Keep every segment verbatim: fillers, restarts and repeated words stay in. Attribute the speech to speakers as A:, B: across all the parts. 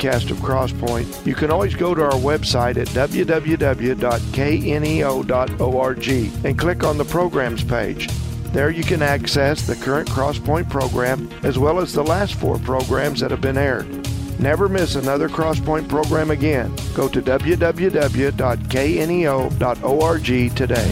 A: podcast of Crosspoint, you can always go to our website at w w w dot k n e o dot org and click on the programs page. There you can access the current Crosspoint program as well as the last four programs that have been aired. Never miss another Crosspoint program again. Go to w w w dot k n e o dot org today.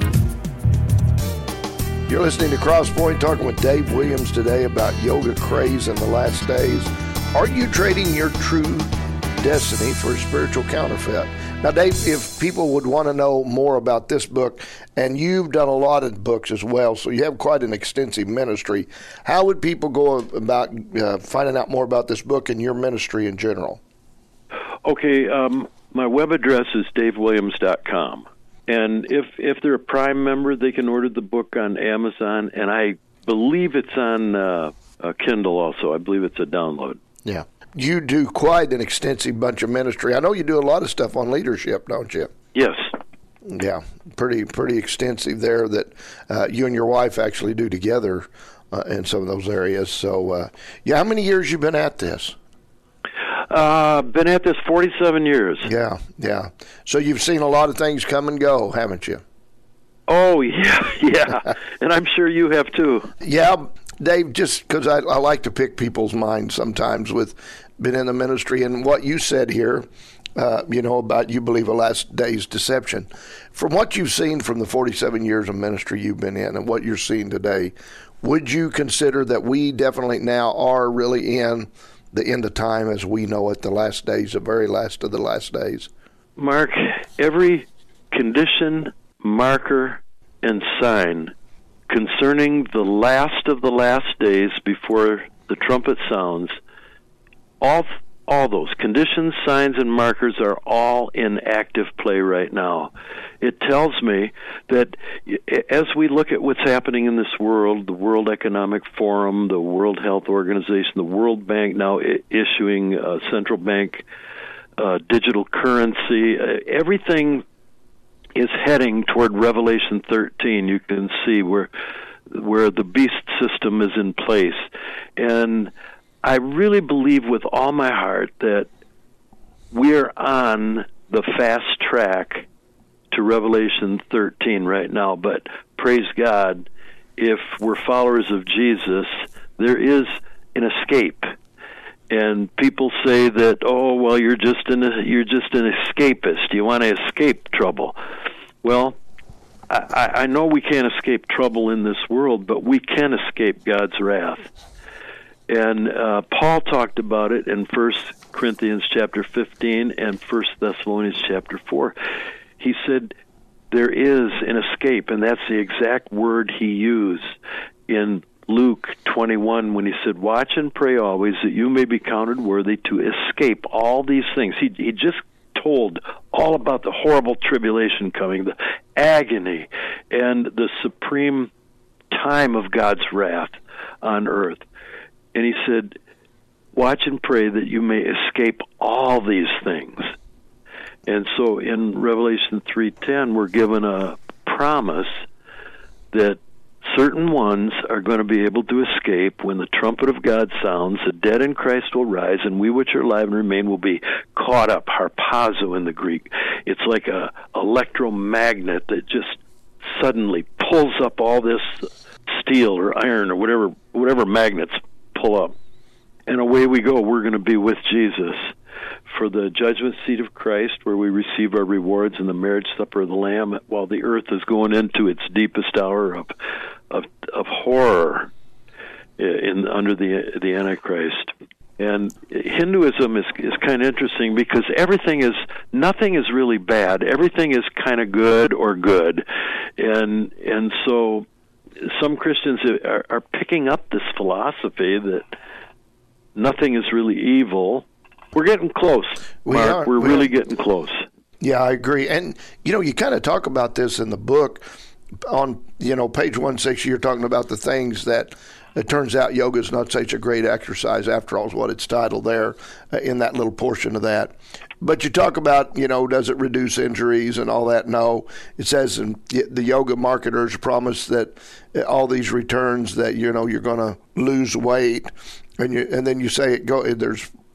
A: You're listening to Crosspoint, talking with Dave Williams today about yoga craze in the last days. Are you trading your true destiny for a spiritual counterfeit? Now, Dave, if people would want to know more about this book, and you've done a lot of books as well, so you have quite an extensive ministry, how would people go about uh, finding out more about this book and your ministry in general?
B: Okay, um, my web address is dave williams dot com. And if, if they're a Prime member, they can order the book on Amazon, and I believe it's on uh, uh, Kindle also. I believe it's a download.
A: Yeah. You do quite an extensive bunch of ministry. I know you do a lot of stuff on leadership, don't you?
B: Yes.
A: Yeah, pretty pretty extensive there that uh, you and your wife actually do together uh, in some of those areas. So, uh, yeah, how many years you been at this?
B: Uh, been at this forty-seven years.
A: Yeah, yeah. So you've seen a lot of things come and go, haven't you?
B: Oh, yeah, yeah. And I'm sure you have too.
A: Yeah, Dave, just because I, I like to pick people's minds sometimes with been in the ministry and what you said here, uh, you know, about you believe a last day's deception. From what you've seen from the forty-seven years of ministry you've been in and what you're seeing today, would you consider that we definitely now are really in the end of time as we know it, the last days, the very last of the last days?
B: Mark, every condition, marker, and sign concerning the last of the last days before the trumpet sounds, all all those conditions, signs, and markers are all in active play right now. It tells me that as we look at what's happening in this world, the World Economic Forum, the World Health Organization, the World Bank now I- issuing uh, central bank uh, digital currency, uh, everything is heading toward Revelation thirteen. You can see where where the beast system is in place. And I really believe with all my heart that we're on the fast track to Revelation thirteen right now. But praise God, if we're followers of Jesus, there is an escape. And people say that, oh, well, you're just an you're just an escapist. You want to escape trouble. Well, I, I know we can't escape trouble in this world, but we can escape God's wrath. And uh, Paul talked about it in First Corinthians chapter fifteen and First Thessalonians chapter four. He said there is an escape, and that's the exact word he used in Luke twenty-one when he said, "Watch and pray always that you may be counted worthy to escape all these things." He, he just told all about the horrible tribulation coming, the agony, and the supreme time of God's wrath on earth. And he said, watch and pray that you may escape all these things. And so in Revelation three ten, we're given a promise that certain ones are going to be able to escape when the trumpet of God sounds, the dead in Christ will rise, and we which are alive and remain will be caught up, harpazo in the Greek. It's like a electromagnet that just suddenly pulls up all this steel or iron or whatever whatever magnets pull up. And away we go. We're going to be with Jesus for the judgment seat of Christ, where we receive our rewards in the marriage supper of the Lamb, while the earth is going into its deepest hour of of, of horror in under the the Antichrist. And Hinduism is is kind of interesting because everything is nothing is really bad. Everything is kind of good or good, and and so some Christians are, are picking up this philosophy that nothing is really evil. We're getting close,
A: We
B: Mark.
A: are.
B: We're
A: We
B: really
A: are.
B: getting close.
A: Yeah, I agree. And, you know, you kind of talk about this in the book. On, you know, page one sixty, you're talking about the things that it turns out yoga is not such a great exercise after all is what it's titled there uh, in that little portion of that. But you talk about, you know, does it reduce injuries and all that? No. It says in the yoga marketers promise that all these returns that, you know, you're going to lose weight. And you, and then you say it go. There's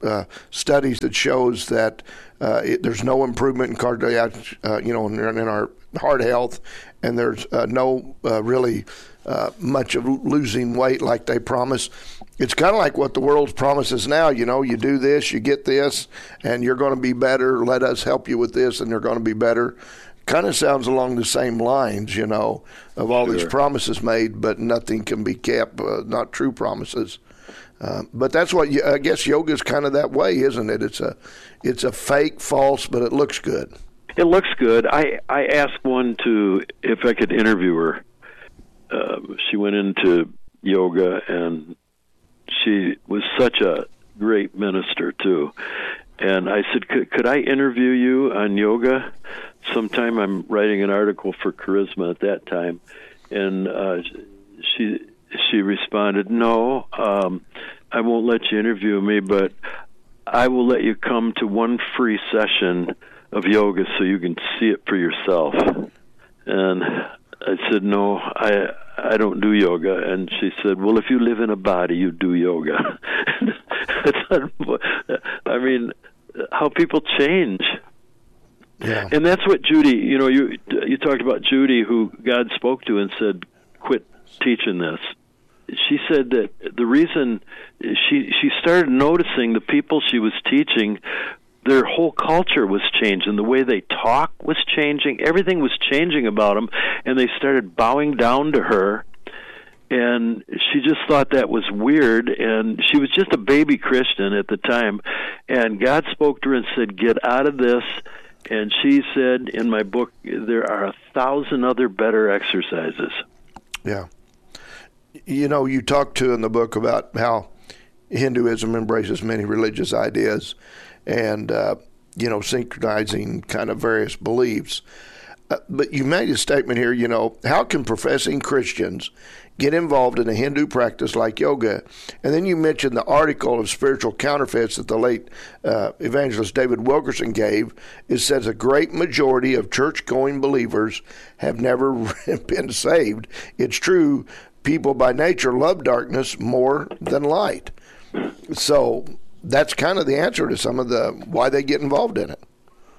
A: uh, studies that shows that uh, it, there's no improvement in cardiac, uh, you know, in, in our heart health, and there's uh, no uh, really uh, much of losing weight like they promise. It's kind of like what the world promises now. You know, you do this, you get this, and you're going to be better. Let us help you with this, and they're going to be better. Kind of sounds along the same lines, you know, of all sure. these promises made, but nothing can be kept, uh, not true promises. Uh, but that's what you, I guess yoga is kind of that way, isn't it? It's a, it's a fake, false, but it looks good.
B: It looks good. I, I asked one to if I could interview her. Um, she went into yoga, and she was such a great minister, too. And I said, could, could I interview you on yoga sometime? I'm writing an article for Charisma at that time. And uh, she she responded, no, um, I won't let you interview me, but I will let you come to one free session of yoga so you can see it for yourself. And I said, no, I I don't do yoga. And she said, well, if you live in a body, you do yoga. I mean, how people change.
A: Yeah.
B: And that's what Judy, you know, you you talked about Judy, who God spoke to and said, quit teaching this. She said that the reason she she started noticing the people she was teaching, their whole culture was changing. The way they talk was changing. Everything was changing about them, and they started bowing down to her. And she just thought that was weird, and she was just a baby Christian at the time. And God spoke to her and said, get out of this. And she said, in my book, there are a thousand other better exercises.
A: Yeah. You know, you talk to in the book about how Hinduism embraces many religious ideas and, uh, you know, synchronizing kind of various beliefs. Uh, but you made a statement here, you know, how can professing Christians get involved in a Hindu practice like yoga? And then you mentioned the article of Spiritual Counterfeits that the late uh, evangelist David Wilkerson gave. It says a great majority of church-going believers have never been saved. It's true, people by nature love darkness more than light. So that's kind of the answer to some of the why they get involved in it.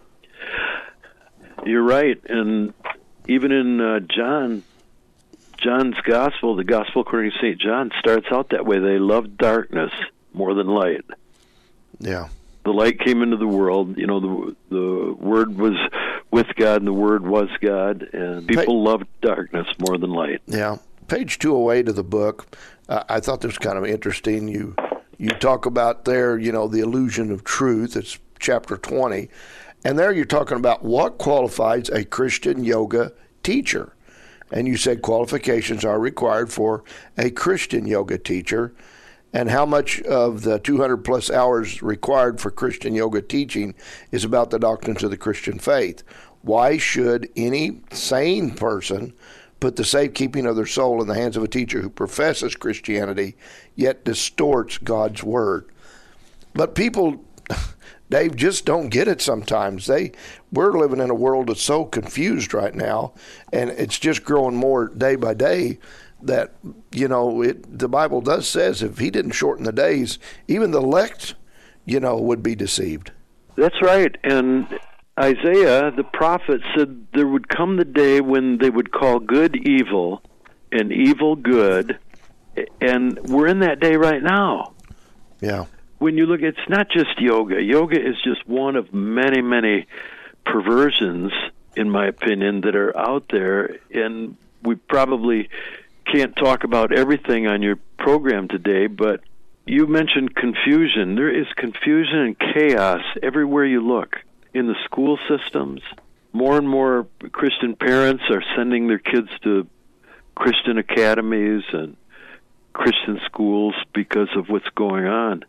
B: You're right. And even in uh, John, John's gospel, the gospel according to Saint John, starts out that way. They love darkness more than light.
A: Yeah.
B: The light came into the world. You know, the the Word was with God, and the Word was God, and people pa- loved darkness more than light.
A: Yeah. Page two oh eight of the book, uh, I thought this was kind of interesting. You you talk about there, you know, the illusion of truth. It's chapter twenty. And there you're talking about what qualifies a Christian yoga teacher. And you said qualifications are required for a Christian yoga teacher, and how much of the two hundred plus hours required for Christian yoga teaching is about the doctrines of the Christian faith. Why should any sane person put the safekeeping of their soul in the hands of a teacher who professes Christianity yet distorts God's word? But people, Dave, just don't get it sometimes. They, we're living in a world that's so confused right now, and it's just growing more day by day that, you know, it, the Bible does says if he didn't shorten the days, even the elect, you know, would be deceived.
B: That's right. And Isaiah, the prophet, said there would come the day when they would call good evil and evil good, and we're in that day right now.
A: Yeah.
B: When you look, it's not just yoga. Yoga is just one of many, many perversions, in my opinion, that are out there, and we probably can't talk about everything on your program today, but you mentioned confusion. There is confusion and chaos everywhere you look. In the school systems, more and more Christian parents are sending their kids to Christian academies and Christian schools because of what's going on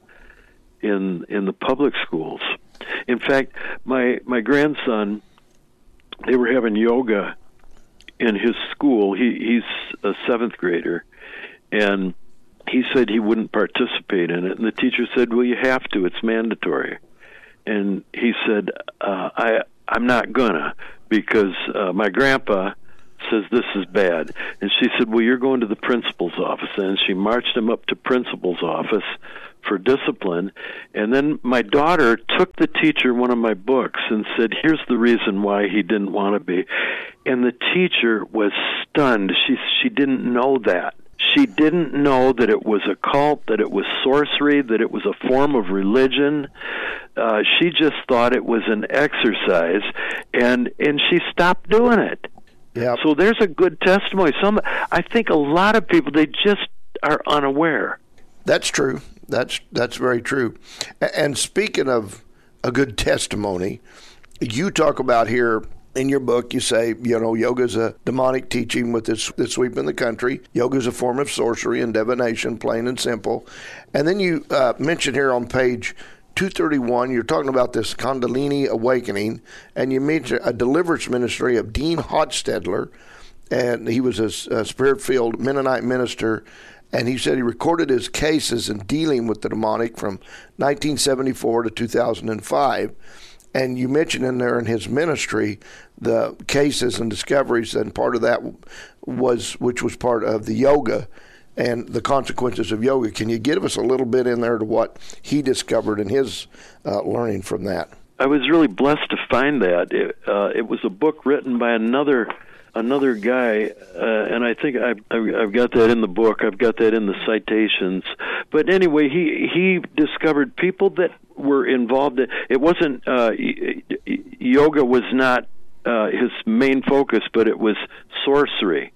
B: in in the public schools. In fact, my my grandson, they were having yoga in his school. He he's a seventh grader, and he said he wouldn't participate in it. And the teacher said, "Well, you have to. It's mandatory." And he said, uh, I, I'm not gonna, because uh, my grandpa says this is bad. And she said, well, you're going to the principal's office. And she marched him up to principal's office for discipline. And then my daughter took the teacher one of my books and said, here's the reason why he didn't want to be. And the teacher was stunned. She she didn't know that. She didn't know that it was a cult, that it was sorcery, that it was a form of religion. Uh, she just thought it was an exercise, and and she stopped doing it.
A: Yep.
B: So there's a good testimony. Some, I think a lot of people, they just are unaware.
A: That's true. That's that's very true. And speaking of a good testimony, you talk about here in your book, you say, you know, yoga is a demonic teaching with its, its sweep in the country. Yoga is a form of sorcery and divination, plain and simple. And then you uh, mention here on page two thirty-one, you're talking about this Kundalini awakening, and you mention a deliverance ministry of Dean Hostedler, and he was a, a spirit-filled Mennonite minister, and he said he recorded his cases in dealing with the demonic from nineteen seventy-four to two thousand five. And you mentioned in there in his ministry the cases and discoveries, and part of that was, which was part of the yoga and the consequences of yoga. Can you give us a little bit in there to what he discovered in his uh, learning from that?
B: I was really blessed to find that. It, uh, it was a book written by another another guy, uh, and I think I've, I've got that in the book. I've got that in the citations. But anyway, he he discovered people that were involved. In, it wasn't uh, yoga was not uh, his main focus, but it was sorcery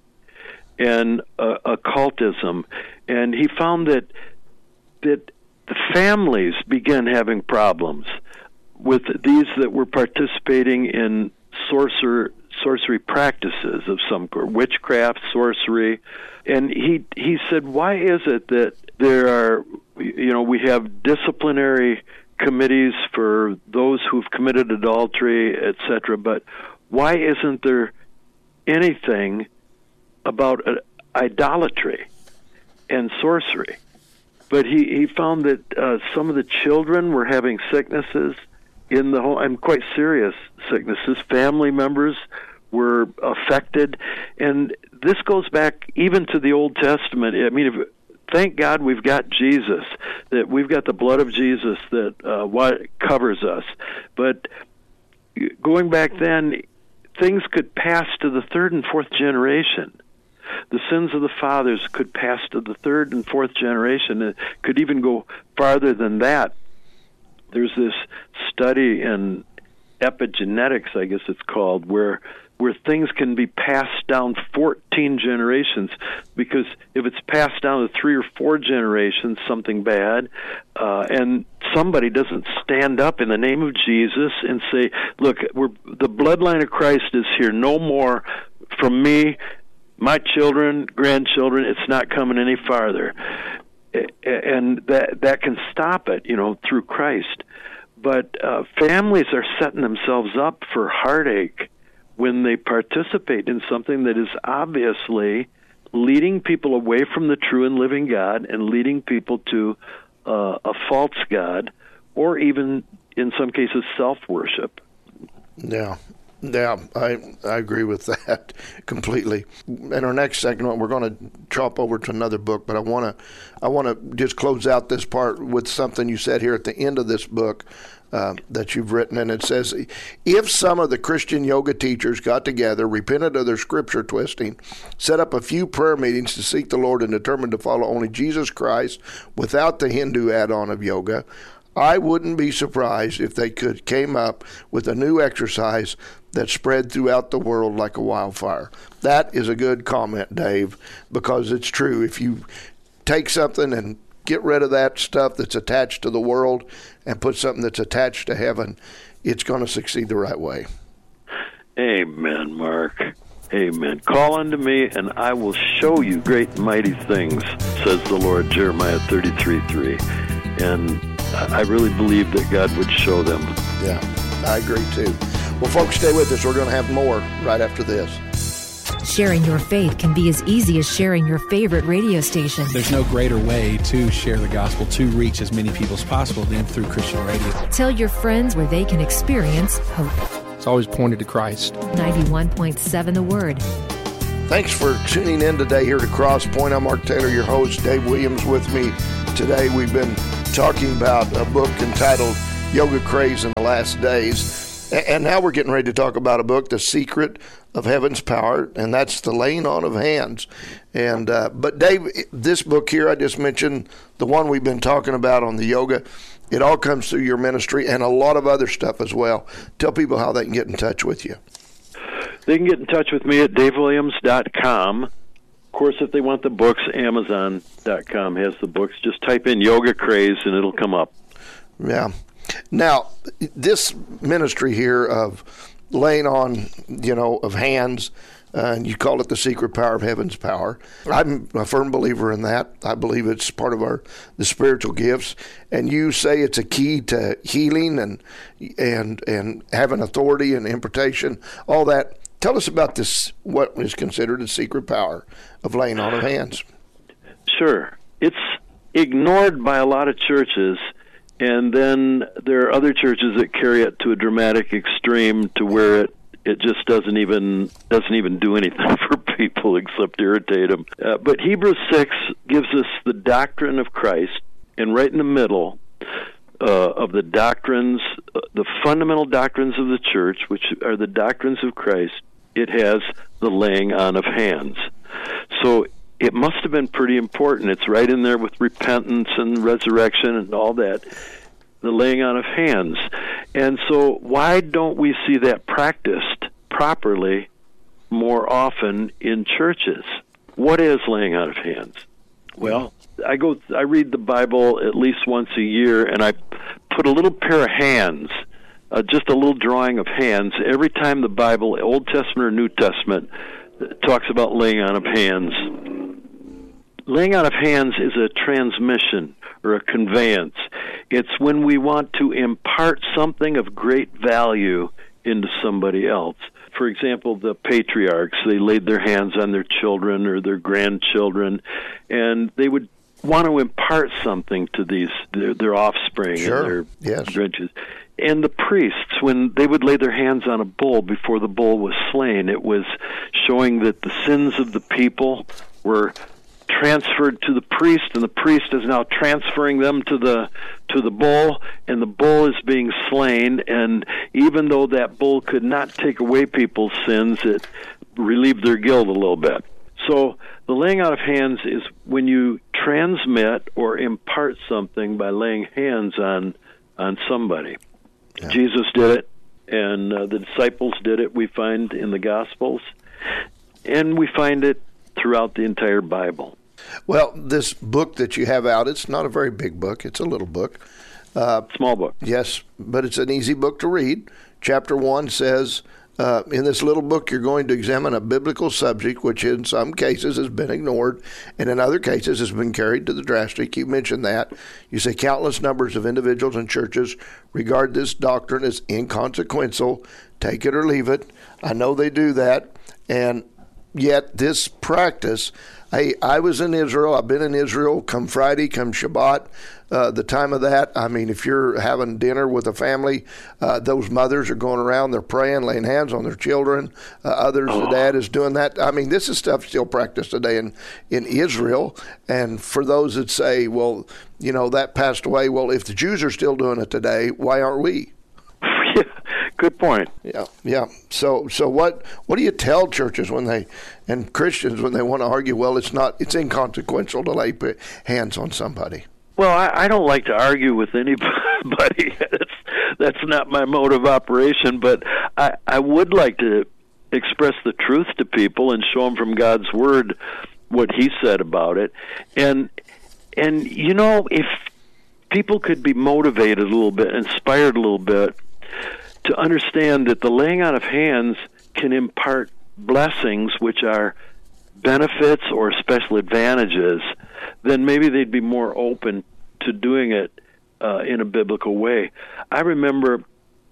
B: and uh, occultism, and he found that that the families began having problems with these that were participating in sorcerer. sorcery practices of some sort, witchcraft, sorcery. And he he said, why is it that there are, you know, we have disciplinary committees for those who've committed adultery, et cetera, but why isn't there anything about uh, idolatry and sorcery? But he, he found that uh, some of the children were having sicknesses in the home, and quite serious sicknesses. Family members were affected, and this goes back even to the Old Testament. I mean, if, thank God we've got Jesus, that we've got the blood of Jesus that uh, what covers us. But going back then, things could pass to the third and fourth generation. The sins of the fathers could pass to the third and fourth generation. It could even go farther than that. There's this study in epigenetics, I guess it's called, where where things can be passed down fourteen generations, because if it's passed down to three or four generations, something bad, uh, and somebody doesn't stand up in the name of Jesus and say, look, we're, the bloodline of Christ is here, no more from me, my children, grandchildren, it's not coming any farther. And that that can stop it, you know, through Christ. But uh, families are setting themselves up for heartache when they participate in something that is obviously leading people away from the true and living God and leading people to uh, a false God, or even, in some cases, self-worship.
A: Yeah. Yeah, I I agree with that completely. In our next segment, we're going to chop over to another book, but I want to I want to just close out this part with something you said here at the end of this book uh, that you've written, and it says, if some of the Christian yoga teachers got together, repented of their scripture twisting, set up a few prayer meetings to seek the Lord, and determined to follow only Jesus Christ without the Hindu add-on of yoga, I wouldn't be surprised if they could came up with a new exercise that spread throughout the world like a wildfire. That is a good comment, Dave, because it's true. If you take something and get rid of that stuff that's attached to the world and put something that's attached to heaven, it's going to succeed the right way.
B: Amen, Mark. Amen. Call unto me, and I will show you great and mighty things, says the Lord, Jeremiah thirty-three three. And I really believe that God would show them.
A: Yeah, I agree too. Well, folks, stay with us. We're going to have more right after this.
C: Sharing your faith can be as easy as sharing your favorite radio station.
D: There's no greater way to share the gospel, to reach as many people as possible than through Christian radio.
C: Tell your friends where they can experience hope.
D: It's always pointed to Christ.
C: ninety-one point seven The Word.
A: Thanks for tuning in today here to Cross Point. I'm Mark Taylor, your host. Dave Williams with me today. We've been talking about a book entitled Yoga Craze in the Last Days. And now we're getting ready to talk about a book, The Secret of Heaven's Power, and that's the laying on of hands. And uh, but Dave, this book here, I just mentioned, the one we've been talking about on the yoga, it all comes through your ministry and a lot of other stuff as well. Tell people how they can get in touch with you.
B: They can get in touch with me at dave williams dot com. Of course, if they want the books, amazon dot com has the books. Just type in Yoga Craze and it'll come up.
A: Yeah. Now, this ministry here of laying on, you know, of hands, uh, and you call it the secret power of heaven's power. I'm a firm believer in that. I believe it's part of our the spiritual gifts. And you say it's a key to healing and and and having authority and impartation, all that. Tell us about this, what is considered a secret power of laying on of hands.
B: Sure. It's ignored by a lot of churches, and then there are other churches that carry it to a dramatic extreme to where it, it just doesn't even doesn't even do anything for people except irritate them. Uh, but Hebrews six gives us the doctrine of Christ, and right in the middle uh, of the doctrines, uh, the fundamental doctrines of the church, which are the doctrines of Christ, it has the laying on of hands. So it must have been pretty important. It's right in there with repentance and resurrection and all that, the laying on of hands. And so why don't we see that practiced properly more often in churches? What is laying on of hands? Well, I go, I read the Bible at least once a year, and I put a little pair of hands, uh, just a little drawing of hands, every time the Bible, Old Testament or New Testament, talks about laying on of hands. Laying on of hands is a transmission or a conveyance. It's when we want to impart something of great value into somebody else. For example, the patriarchs, they laid their hands on their children or their grandchildren, and they would want to impart something to these their, their offspring
A: sure.
B: and their
A: yes.
B: grandchildren. And the priests, when they would lay their hands on a bull before the bull was slain, it was showing that the sins of the people were transferred to the priest, and the priest is now transferring them to the to the bull, and the bull is being slain. And even though that bull could not take away people's sins, it relieved their guilt a little bit. So the laying out of hands is when you transmit or impart something by laying hands on on somebody. Yeah. Jesus did it, and uh, the disciples did it, we find in the Gospels, and we find it throughout the entire Bible.
A: Well, this book that you have out, it's not a very big book. It's a little book. Uh,
B: Small book.
A: Yes, but it's an easy book to read. Chapter one says, uh, in this little book, you're going to examine a biblical subject, which in some cases has been ignored, and in other cases has been carried to the drastic. You mentioned that. You say countless numbers of individuals and churches regard this doctrine as inconsequential. Take it or leave it. I know they do that. And yet this practice, I, I was in Israel. I've been in Israel come Friday, come Shabbat, uh, the time of that. I mean, if you're having dinner with a family, uh, those mothers are going around, they're praying, laying hands on their children. Uh, others, oh. the dad is doing that. I mean, this is stuff still practiced today in, in Israel. And for those that say, well, you know, that passed away, well, if the Jews are still doing it today, why aren't we?
B: Yeah, good point.
A: Yeah, yeah. So, so what? What do you tell churches when they and Christians when they want to argue? Well, it's not. It's inconsequential to lay hands on somebody.
B: Well, I, I don't like to argue with anybody. that's that's not my mode of operation. But I, I would like to express the truth to people and show them from God's Word what He said about it. And and you know, if people could be motivated a little bit, inspired a little bit, to understand that the laying on of hands can impart blessings, which are benefits or special advantages, then maybe they'd be more open to doing it uh, in a biblical way. I remember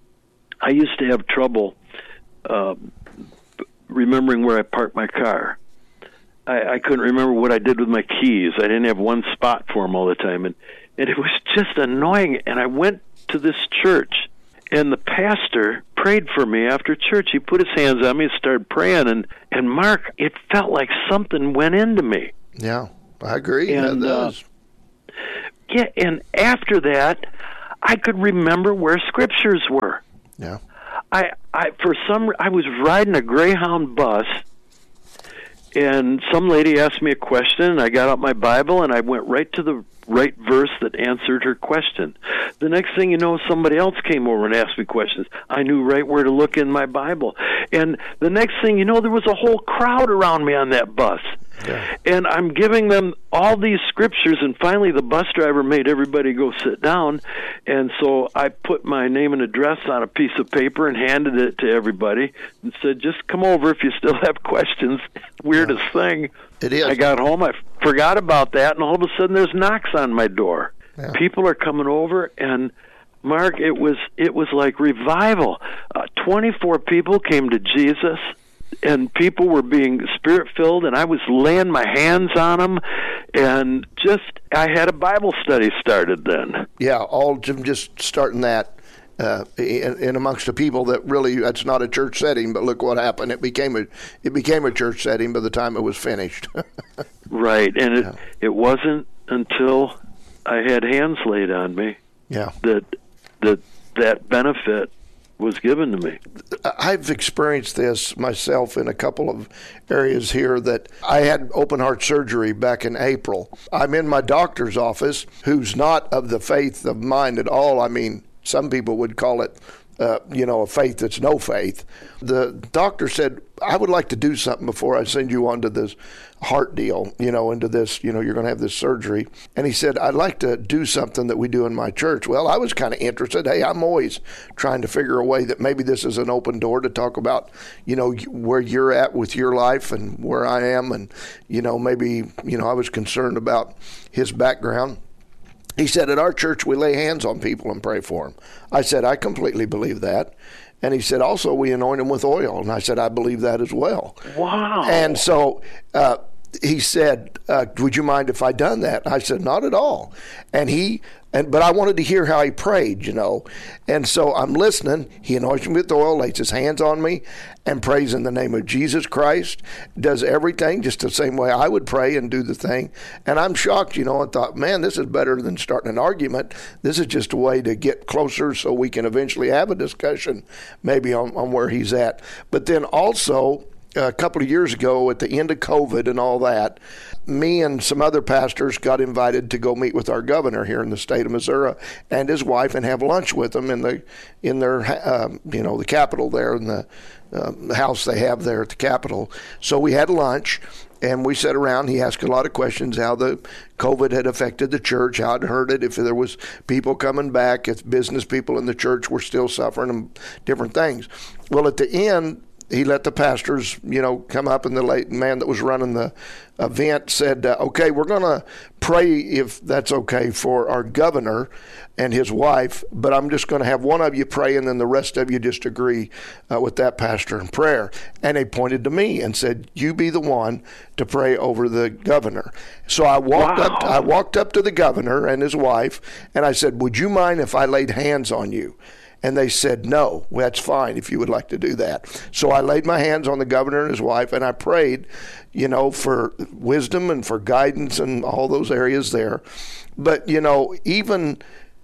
B: I used to have trouble uh, remembering where I parked my car. I, I couldn't remember what I did with my keys. I didn't have one spot for them all the time, and, and it was just annoying. And I went to this church, and the pastor prayed for me after church. He put his hands on me and started praying, and, and Mark, it felt like something went into me.
A: Yeah, I agree.
B: And,
A: yeah,
B: uh, yeah, and after that, I could remember where scriptures were.
A: Yeah.
B: I, I for some, I was riding a Greyhound bus, and some lady asked me a question, and I got out my Bible, and I went right to the right verse that answered her question. The next thing you know, somebody else came over and asked me questions. I knew right where to look in my Bible. And the next thing you know, there was a whole crowd around me on that bus. Yeah. And I'm giving them all these scriptures, and finally the bus driver made everybody go sit down. And so I put my name and address on a piece of paper and handed it to everybody and said, just come over if you still have questions. Weirdest yeah. thing.
A: It is.
B: I got home, I forgot about that, and all of a sudden there's knocks on my door. Yeah. People are coming over, and Mark, it was it was like revival. Uh, twenty-four people came to Jesus, and people were being Spirit-filled, and I was laying my hands on them, and just, I had a Bible study started then.
A: Yeah, all just starting that. Uh, in, in amongst the people that really, that's not a church setting, but look what happened. It became a it became a church setting by the time it was finished.
B: Right, and it
A: yeah.
B: it wasn't until I had hands laid on me
A: yeah.
B: that that that benefit was given to me.
A: I've experienced this myself in a couple of areas here. That I had open heart surgery back in April. I'm in my doctor's office, who's not of the faith of mine at all. I mean, some people would call it, uh, you know, a faith that's no faith. The doctor said, I would like to do something before I send you on to this heart deal, you know, into this, you know, you're going to have this surgery. And he said, I'd like to do something that we do in my church. Well, I was kind of interested. Hey, I'm always trying to figure a way that maybe this is an open door to talk about, you know, where you're at with your life and where I am. And, you know, maybe, you know, I was concerned about his background. He said, at our church, we lay hands on people and pray for them. I said, I completely believe that. And he said, also, we anoint them with oil. And I said, I believe that as well.
B: Wow.
A: And so uh, he said, uh, would you mind if I done that? I said, not at all. And he, and but I wanted to hear how he prayed, you know. And so I'm listening. He anoints me with oil, lays his hands on me, and prays in the name of Jesus Christ, does everything just the same way I would pray and do the thing. And I'm shocked, you know, and thought, man, this is better than starting an argument. This is just a way to get closer so we can eventually have a discussion maybe on, on where he's at. But then also, a couple of years ago at the end of COVID and all that, me and some other pastors got invited to go meet with our governor here in the state of Missouri and his wife and have lunch with them in the in their uh, you know the Capitol there in the, uh, the house they have there at the Capitol. So we had lunch and we sat around. He asked a lot of questions, how the COVID had affected the church, how it hurt it, if there was people coming back, if business people in the church were still suffering, and different things. Well, at the end, he let the pastors, you know, come up, and the late man that was running the event said, uh, okay, we're going to pray, if that's okay, for our governor and his wife, but I'm just going to have one of you pray, and then the rest of you just agree uh, with that pastor in prayer. And they pointed to me and said, you be the one to pray over the governor. So I walked wow. up, I walked up to the governor and his wife, and I said, would you mind if I laid hands on you? And they said, no, well, that's fine if you would like to do that. So I laid my hands on the governor and his wife, and I prayed, you know, for wisdom and for guidance and all those areas there. But, you know, even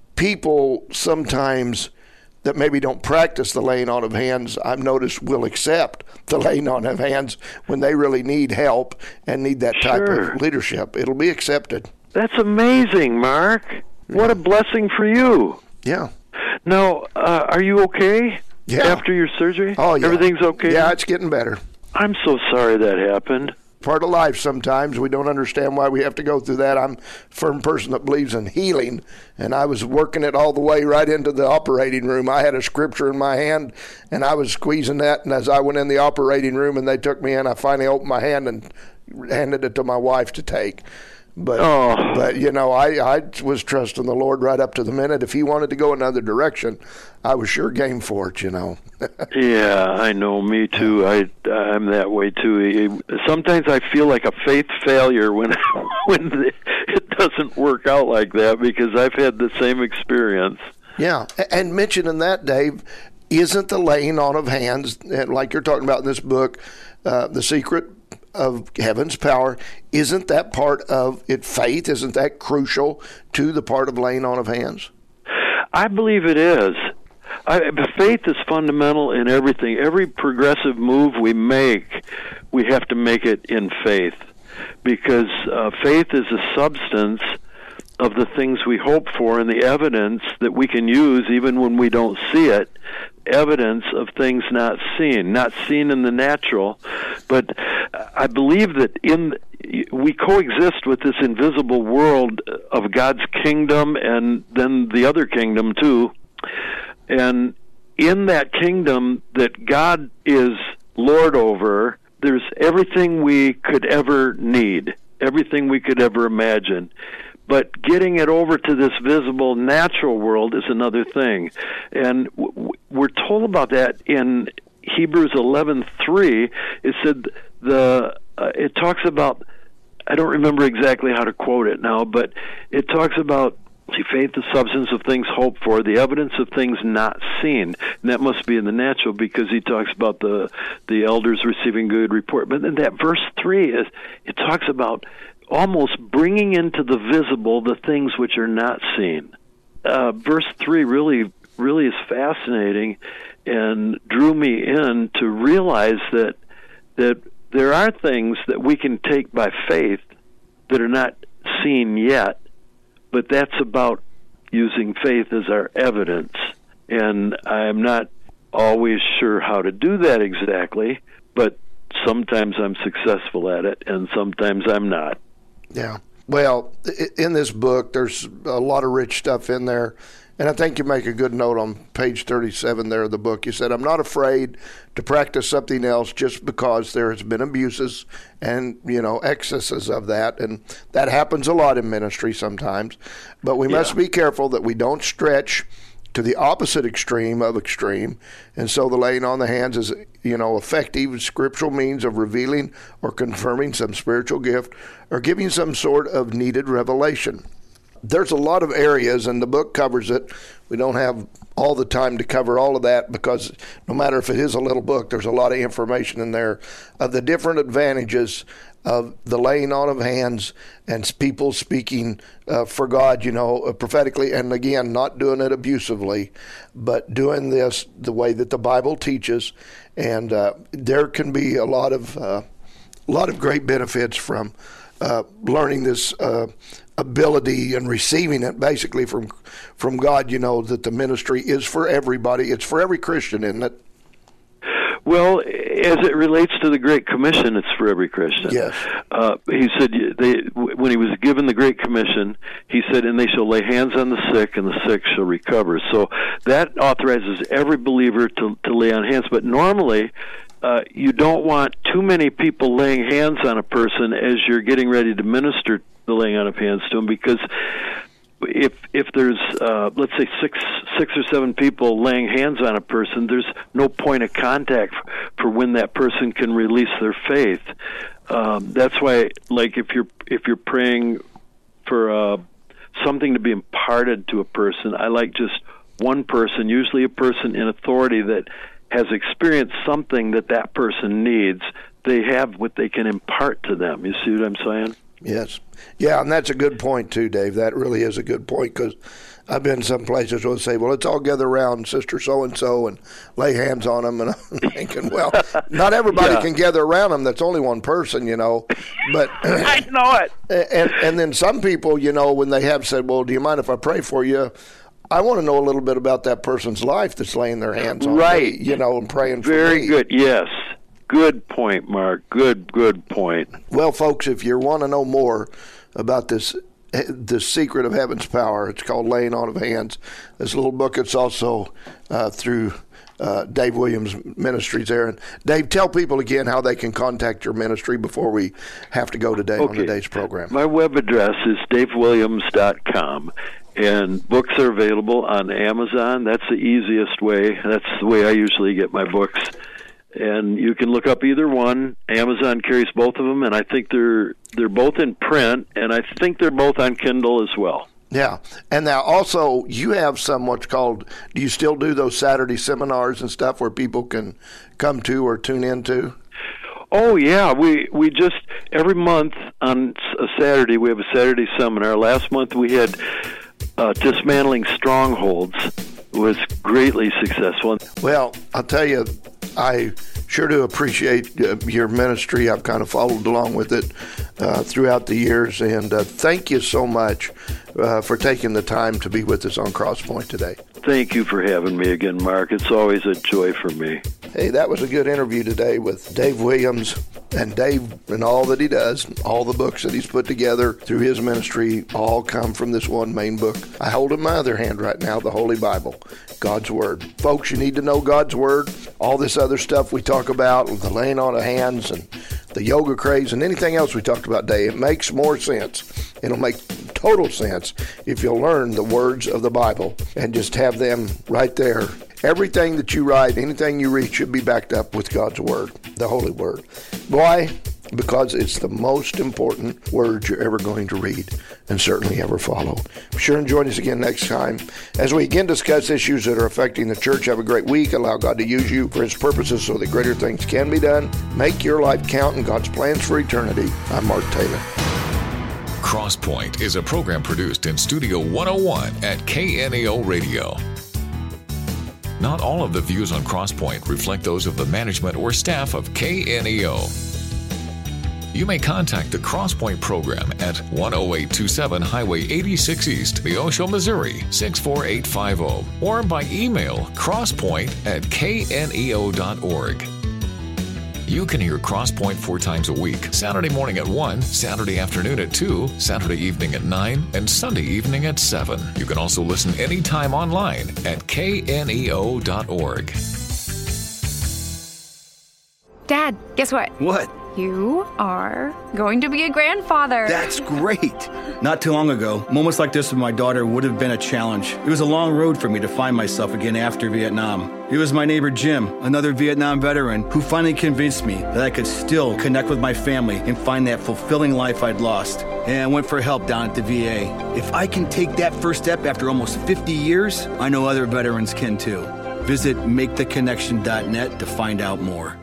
A: people sometimes that maybe don't practice the laying on of hands, I've noticed will accept the laying on of hands when they really need help and need that type
B: sure.
A: of leadership. It'll be accepted.
B: That's amazing, Mark. What a blessing for you.
A: Yeah.
B: Now, uh, are you okay
A: yeah.
B: after your surgery?
A: Oh, yeah.
B: Everything's okay?
A: Yeah, it's getting better.
B: I'm so sorry that happened.
A: Part of life sometimes. We don't understand why we have to go through that. I'm a firm person that believes in healing, and I was working it all the way right into the operating room. I had a scripture in my hand, and I was squeezing that, and as I went in the operating room and they took me in, I finally opened my hand and handed it to my wife to take. But,
B: oh.
A: but you know, I, I was trusting the Lord right up to the minute. If he wanted to go another direction, I was sure game for it, you know.
B: Yeah, I know. Me too. I, I'm that way, too. Sometimes I feel like a faith failure when, when it doesn't work out like that, because I've had the same experience.
A: Yeah, and mentioning that, Dave, isn't the laying on of hands, like you're talking about in this book, uh, The Secret of heaven's power, isn't that part of it faith? Isn't that crucial to the part of laying on of hands?
B: I believe it is. I, faith is fundamental in everything. Every progressive move we make, we have to make it in faith, because uh, faith is a substance of the things we hope for and the evidence that we can use even when we don't see it, evidence of things not seen, not seen in the natural. But I believe that in we coexist with this invisible world of God's kingdom and then the other kingdom too. And in that kingdom that God is Lord over, there's everything we could ever need, everything we could ever imagine. But getting it over to this visible natural world is another thing. And w- we're told about that in Hebrews eleven three. It said the uh, it talks about, I don't remember exactly how to quote it now, but it talks about, see, faith, the substance of things hoped for, the evidence of things not seen. And that must be in the natural, because he talks about the the elders receiving good report. But then that verse three, is it talks about almost bringing into the visible the things which are not seen. Uh, verse three really, really is fascinating and drew me in to realize that that there are things that we can take by faith that are not seen yet, but that's about using faith as our evidence. And I'm not always sure how to do that exactly, but sometimes I'm successful at it, and sometimes I'm not.
A: Yeah. Well, in this book, there's a lot of rich stuff in there. And I think you make a good note on page thirty-seven there of the book. You said, I'm not afraid to practice something else just because there has been abuses and, you know, excesses of that. And that happens a lot in ministry sometimes. But we yeah. must be careful that we don't stretch to the opposite extreme of extreme. And so the laying on the hands is, you know, effective scriptural means of revealing or confirming some spiritual gift or giving some sort of needed revelation. There's a lot of areas, and the book covers it. We don't have all the time to cover all of that, because no matter if it is a little book, there's a lot of information in there of the different advantages of the laying on of hands and people speaking uh, for God, you know, uh, prophetically, and again, not doing it abusively, but doing this the way that the Bible teaches. And uh, there can be a lot of uh, a lot of great benefits from uh, learning this uh, ability and receiving it basically from from God. You know that the ministry is for everybody. It's for every Christian, isn't it?
B: Well, as it relates to the Great Commission, it's for every Christian.
A: Yes.
B: Uh, he said, they, when he was given the Great Commission, he said, and they shall lay hands on the sick, and the sick shall recover. So that authorizes every believer to, to lay on hands. But normally, uh, you don't want too many people laying hands on a person as you're getting ready to minister the laying on of hands to them, because if if there's uh, let's say six six or seven people laying hands on a person, there's no point of contact for when that person can release their faith. Um, that's why, like, if you're if you're praying for uh, something to be imparted to a person, I like just one person, usually a person in authority that has experienced something that that person needs. They have what they can impart to them. You see what I'm saying?
A: Yes. Yeah, and that's a good point, too, Dave. That really is a good point, because I've been some places where they say, well, let's all gather around Sister So-and-so and lay hands on them. And I'm thinking, well, not everybody yeah. can gather around them. That's only one person, you know. But
B: I know it.
A: And, and then some people, you know, when they have said, well, do you mind if I pray for you? I want to know a little bit about that person's life that's laying their hands on
B: right.
A: me, you know, and praying for
B: Very
A: me.
B: good, yes. Good point, Mark. Good, good point.
A: Well, folks, if you want to know more about this the secret of heaven's power, it's called Laying On of Hands. This little book, it's also uh, through uh, Dave Williams Ministries there. And Dave, tell people again how they can contact your ministry before we have to go today
B: okay.
A: on today's program.
B: My web address is dave williams dot com. And books are available on Amazon. That's the easiest way. That's the way I usually get my books. And you can look up either one. Amazon carries both of them, and I think they're they're both in print, and I think they're both on Kindle as well.
A: Yeah. And now also you have some what's called, do you still do those Saturday seminars and stuff where people can come to or tune into?
B: Oh, yeah. We we just, every month on a Saturday, we have a Saturday seminar. Last month we had uh, Dismantling Strongholds. It was greatly successful.
A: Well, I'll tell you, I sure do appreciate uh, your ministry. I've kind of followed along with it uh, throughout the years, and uh, thank you so much uh, for taking the time to be with us on Crosspoint today.
B: Thank you for having me again, Mark. It's always a joy for me.
A: Hey, that was a good interview today with Dave Williams. And Dave and all that he does, all the books that he's put together through his ministry, all come from this one main book. I hold in my other hand right now the Holy Bible, God's Word. Folks, you need to know God's Word. All this other stuff we talk about, the laying on of hands and the yoga craze and anything else we talked about today, it makes more sense. It'll make total sense if you'll learn the words of the Bible and just have them right there. Everything that you write, anything you read should be backed up with God's Word, the Holy Word. Why? Because it's the most important word you're ever going to read and certainly ever follow. Be sure and join us again next time as we again discuss issues that are affecting the church. Have a great week. Allow God to use you for His purposes so that greater things can be done. Make your life count in God's plans for eternity. I'm Mark Taylor.
E: Crosspoint is a program produced in Studio one oh one at K N E O Radio. Not all of the views on Crosspoint reflect those of the management or staff of K N E O. You may contact the Crosspoint program at one oh eight two seven Highway eighty-six East, Neosho, Missouri, six four eight five zero, or by email crosspoint at K N E O dot org. You can hear Crosspoint four times a week, Saturday morning at one, Saturday afternoon at two, Saturday evening at nine, and Sunday evening at seven. You can also listen anytime online at K N E O dot org.
F: Dad, guess what?
G: What?
F: You are going to be a grandfather.
G: That's great. Not too long ago, moments like this with my daughter would have been a challenge. It was a long road for me to find myself again after Vietnam. It was my neighbor Jim, another Vietnam veteran, who finally convinced me that I could still connect with my family and find that fulfilling life I'd lost. And I went for help down at the V A. If I can take that first step after almost fifty years, I know other veterans can too. Visit make the connection dot net to find out more.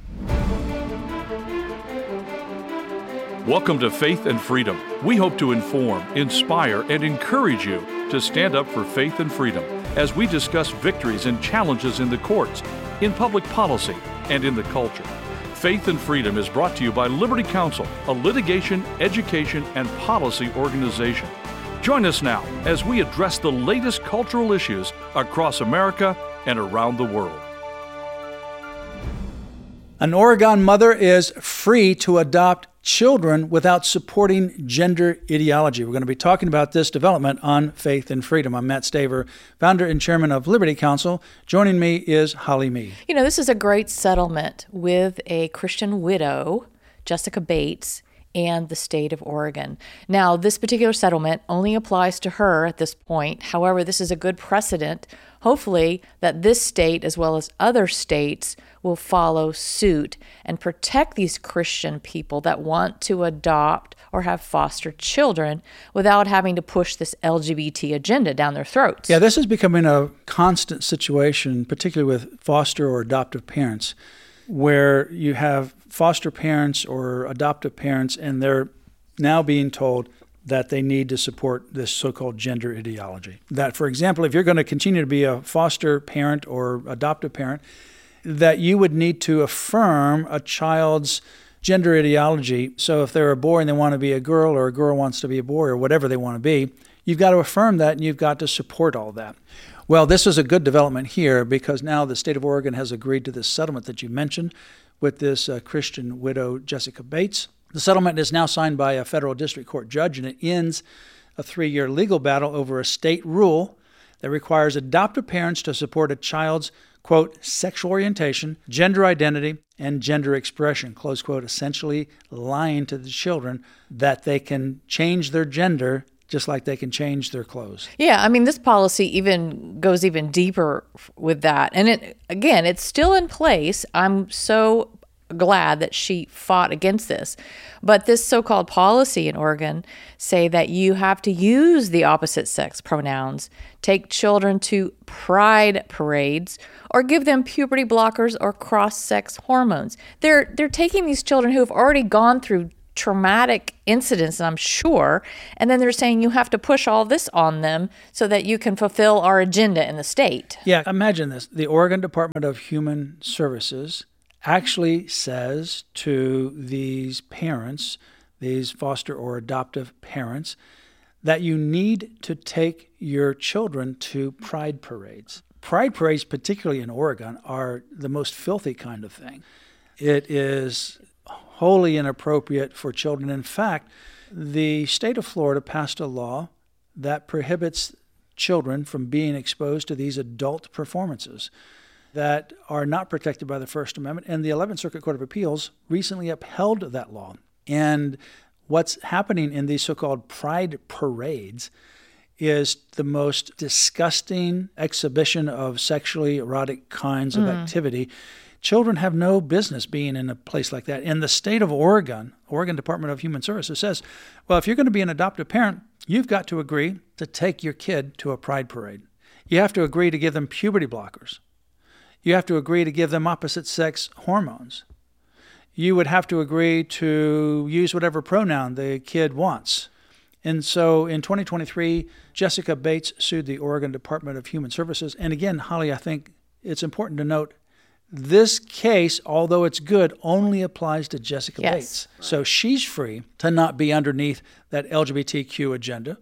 H: Welcome to Faith and Freedom. We hope to inform, inspire, and encourage you to stand up for faith and freedom as we discuss victories and challenges in the courts, in public policy, and in the culture. Faith and Freedom is brought to you by Liberty Counsel, a litigation, education, and policy organization. Join us now as we address the latest cultural issues across America and around the world.
I: An Oregon mother is free to adopt children without supporting gender ideology. We're going to be talking about this development on Faith and Freedom. I'm Matt Staver, founder and chairman of Liberty Counsel. Joining me is Holly Mead.
J: You know, this is a great settlement with a Christian widow, Jessica Bates, and the state of Oregon. Now, this particular settlement only applies to her at this point. However, this is a good precedent, hopefully, that this state, as well as other states, will follow suit and protect these Christian people that want to adopt or have foster children without having to push this L G B T agenda down their throats.
I: Yeah, this is becoming a constant situation, particularly with foster or adoptive parents, where you have foster parents or adoptive parents, and they're now being told that they need to support this so-called gender ideology. That, for example, if you're going to continue to be a foster parent or adoptive parent, that you would need to affirm a child's gender ideology. So if they're a boy and they want to be a girl, or a girl wants to be a boy, or whatever they want to be, you've got to affirm that, and you've got to support all that. Well, this is a good development here because now the state of Oregon has agreed to this settlement that you mentioned with this uh, Christian widow, Jessica Bates. The settlement is now signed by a federal district court judge, and it ends a three-year legal battle over a state rule that requires adoptive parents to support a child's, quote, sexual orientation, gender identity, and gender expression, close quote, essentially lying to the children that they can change their gender just like they can change their clothes.
J: Yeah, I mean, this policy even goes even deeper with that. And it again, it's still in place. I'm so glad that she fought against this. But this so-called policy in Oregon say that you have to use the opposite sex pronouns, take children to pride parades, or give them puberty blockers or cross-sex hormones. They're they're taking these children who have already gone through traumatic incidents, I'm sure, and then they're saying you have to push all this on them so that you can fulfill our agenda in the state.
I: Yeah, imagine this. The Oregon Department of Human Services actually says to these parents, these foster or adoptive parents, that you need to take your children to pride parades. Pride parades, particularly in Oregon, are the most filthy kind of thing. It is wholly inappropriate for children. In fact, the state of Florida passed a law that prohibits children from being exposed to these adult performances that are not protected by the First Amendment. And the eleventh Circuit Court of Appeals recently upheld that law. And what's happening in these so-called pride parades is the most disgusting exhibition of sexually erotic kinds of mm. activity. Children have no business being in a place like that. And the state of Oregon, Oregon Department of Human Services says, well, if you're going to be an adoptive parent, you've got to agree to take your kid to a pride parade. You have to agree to give them puberty blockers. You have to agree to give them opposite sex hormones. You would have to agree to use whatever pronoun the kid wants. And so in twenty twenty-three, Jessica Bates sued the Oregon Department of Human Services. And again, Holly, I think it's important to note, this case, although it's good, only applies to Jessica
J: yes.
I: Bates. So she's free to not be underneath that L G B T Q agenda,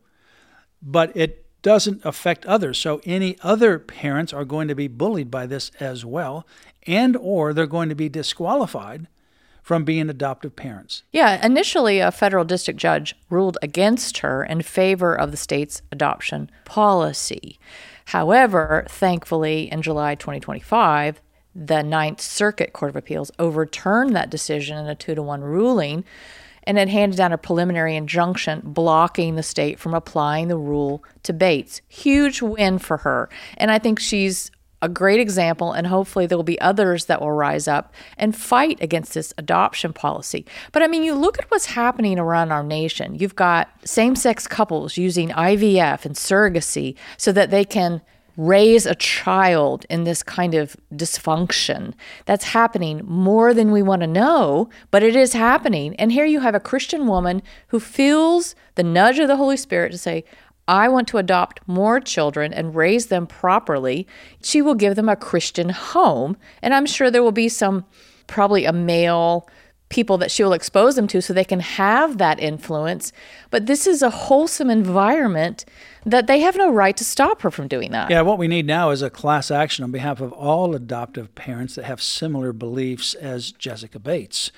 I: but it doesn't affect others. So any other parents are going to be bullied by this as well, and or they're going to be disqualified from being adoptive parents.
J: Yeah, initially a federal district judge ruled against her in favor of the state's adoption policy. However, thankfully, in July twenty twenty-five, the Ninth Circuit Court of Appeals overturned that decision in a two to one ruling, and it handed down a preliminary injunction blocking the state from applying the rule to Bates. Huge win for her. And I think she's a great example, and hopefully there will be others that will rise up and fight against this adoption policy. But I mean, you look at what's happening around our nation. You've got same-sex couples using I V F and surrogacy so that they can raise a child in this kind of dysfunction. That's happening more than we want to know, but it is happening. And here you have a Christian woman who feels the nudge of the Holy Spirit to say, I want to adopt more children and raise them properly. She will give them a Christian home. And I'm sure there will be some, probably a male people that she will expose them to so they can have that influence. But this is a wholesome environment that they have no right to stop her from doing that.
I: Yeah, what we need now is a class action on behalf of all adoptive parents that have similar beliefs as Jessica Bates,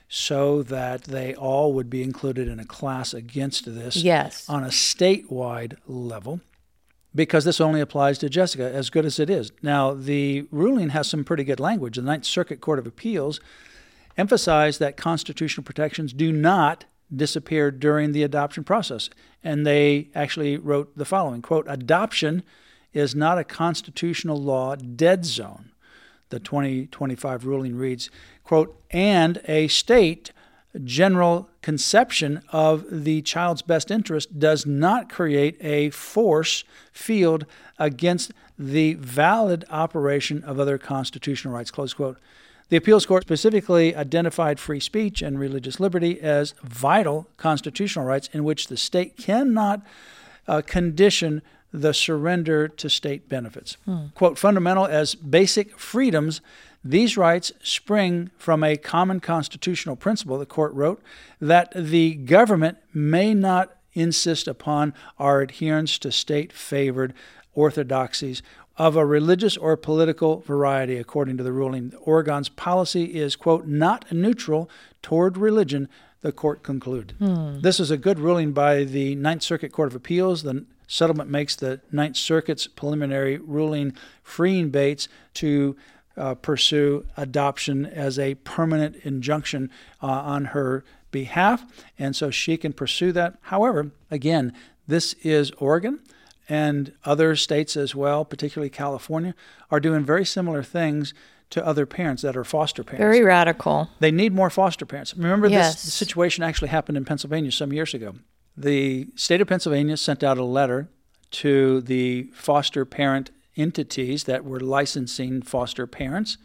I: so that they all would be included in a class against this
J: yes.
I: on a statewide level, because this only applies to Jessica, as good as it is. Now, the ruling has some pretty good language. The Ninth Circuit Court of Appeals emphasized that constitutional protections do not disappear during the adoption process. And they actually wrote the following, quote, adoption is not a constitutional law dead zone. The twenty twenty-five ruling reads, quote, and a state general conception of the child's best interest does not create a force field against the valid operation of other constitutional rights, close quote. The appeals court specifically identified free speech and religious liberty as vital constitutional rights in which the state cannot uh, condition the surrender to state benefits. Hmm. Quote, fundamental as basic freedoms, these rights spring from a common constitutional principle, the court wrote, that the government may not insist upon our adherence to state-favored orthodoxies of a religious or political variety, according to the ruling. Oregon's policy is, quote, not neutral toward religion, the court concluded. Hmm. This is a good ruling by the Ninth Circuit Court of Appeals. The settlement makes the Ninth Circuit's preliminary ruling freeing Bates to uh, pursue adoption as a permanent injunction uh, on her behalf, and so she can pursue that. However, again, this is Oregon, and other states as well, particularly California, are doing very similar things to other parents that are foster parents.
J: Very radical.
I: They need more foster parents. Remember,
J: Yes.
I: this situation actually happened in Pennsylvania some years ago. The state of Pennsylvania sent out a letter to the foster parent entities that were licensing foster parents,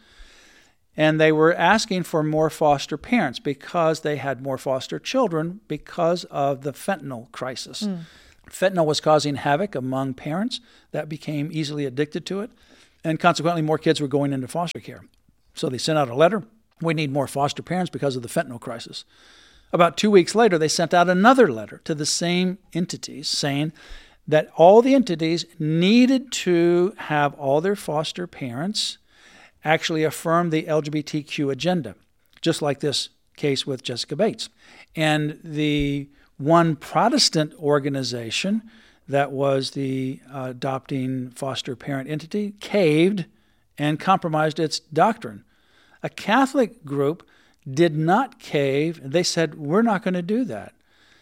I: and they were asking for more foster parents because they had more foster children because of the fentanyl crisis.
J: Mm.
I: Fentanyl was causing havoc among parents that became easily addicted to it, and consequently more kids were going into foster care. So they sent out a letter, we need more foster parents because of the fentanyl crisis. About two weeks later, they sent out another letter to the same entities saying that all the entities needed to have all their foster parents actually affirm the L G B T Q agenda, just like this case with Jessica Bates. And the one Protestant organization that was the uh, adopting foster parent entity caved and compromised its doctrine. A Catholic group did not cave. They said, we're not going to do that.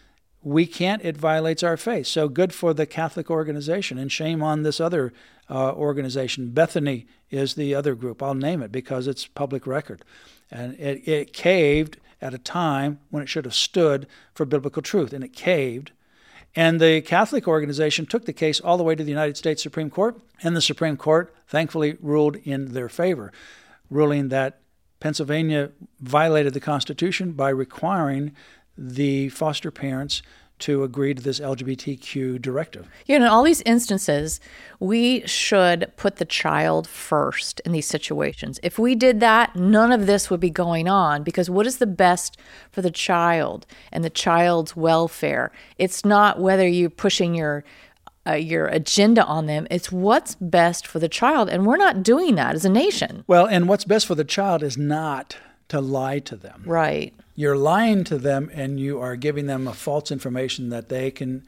I: We can't. It violates our faith. So good for the Catholic organization, and shame on this other uh, organization. Bethany is the other group. I'll name it because it's public record. And it, it caved at a time when it should have stood for biblical truth, and it caved. And the Catholic organization took the case all the way to the United States Supreme Court, and the Supreme Court thankfully ruled in their favor, ruling that Pennsylvania violated the Constitution by requiring the foster parents to agree to this L G B T Q directive.
J: You know, in all these instances, we should put the child first in these situations. If we did that, none of this would be going on, because what is the best for the child and the child's welfare? It's not whether you're pushing your uh, your agenda on them. It's what's best for the child, and we're not doing that as a nation.
I: Well, and what's best for the child is not to lie to them.
J: Right.
I: You're lying to them, and you are giving them a false information that they can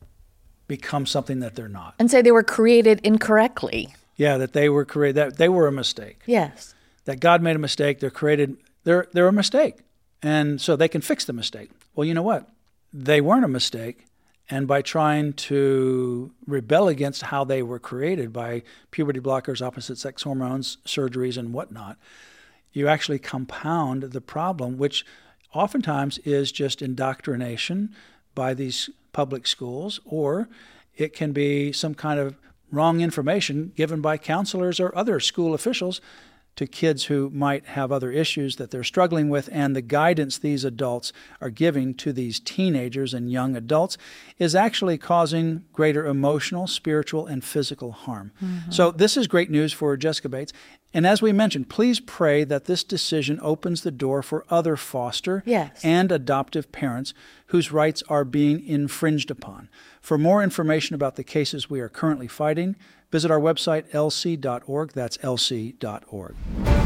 I: become something that they're not.
J: And say they were created incorrectly.
I: Yeah, that they were created, that they were a mistake.
J: Yes.
I: That God made a mistake, they're created, they're they're a mistake. And so they can fix the mistake. Well, you know what? They weren't a mistake, and by trying to rebel against how they were created by puberty blockers, opposite sex hormones, surgeries, and whatnot, you actually compound the problem, which oftentimes is just indoctrination by these public schools, or it can be some kind of wrong information given by counselors or other school officials to kids who might have other issues that they're struggling with, and the guidance these adults are giving to these teenagers and young adults is actually causing greater emotional, spiritual, and physical harm. Mm-hmm. So this is great news for Jessica Bates. And as we mentioned, please pray that this decision opens the door for other foster
J: yes.
I: and adoptive parents whose rights are being infringed upon. For more information about the cases we are currently fighting, visit our website, L C dot org. That's L C dot org.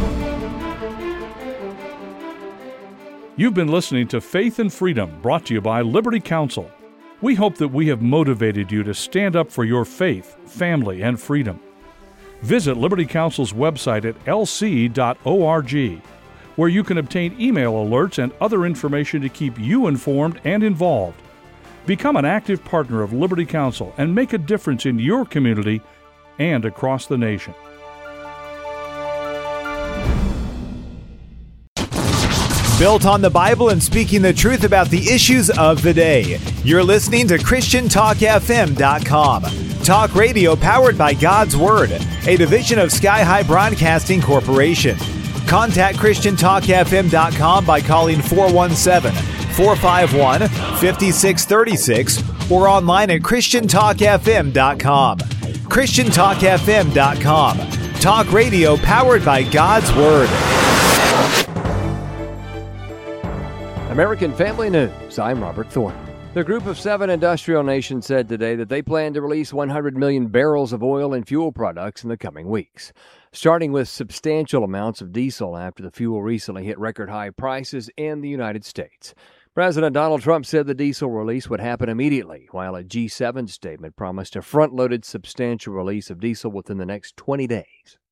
H: You've been listening to Faith and Freedom, brought to you by Liberty Counsel. We hope that we have motivated you to stand up for your faith, family, and freedom. Visit Liberty Counsel's website at L C dot org, where you can obtain email alerts and other information to keep you informed and involved. Become an active partner of Liberty Counsel and make a difference in your community and across the nation.
K: Built on the Bible and speaking the truth about the issues of the day. You're listening to Christian Talk F M dot com. Talk radio powered by God's Word, a division of Sky High Broadcasting Corporation. Contact Christian Talk F M dot com by calling four one seven, four five one, five six three six or online at Christian Talk F M dot com. Christian Talk F M dot com. Talk radio powered by God's Word.
L: American Family News, I'm Robert Thornton. The Group of Seven industrial nations said today that they plan to release one hundred million barrels of oil and fuel products in the coming weeks, starting with substantial amounts of diesel after the fuel recently hit record high prices in the United States. President Donald Trump said the diesel release would happen immediately, while a G seven statement promised a front-loaded substantial release of diesel within the next twenty days.